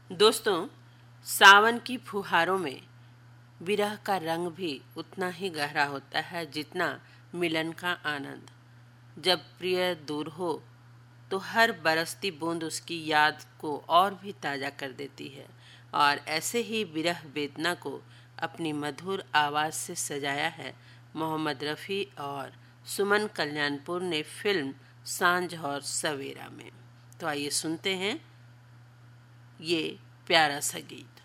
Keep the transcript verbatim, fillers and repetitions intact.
दोस्तों, सावन की फुहारों में विरह का रंग भी उतना ही गहरा होता है जितना मिलन का आनंद। जब प्रिय दूर हो तो हर बरसती बूंद उसकी याद को और भी ताज़ा कर देती है। और ऐसे ही विरह वेदना को अपनी मधुर आवाज़ से सजाया है मोहम्मद रफ़ी और सुमन कल्याणपुर ने फिल्म सांझ और सवेरा में। तो आइए सुनते हैं ये प्यारा सा गीत।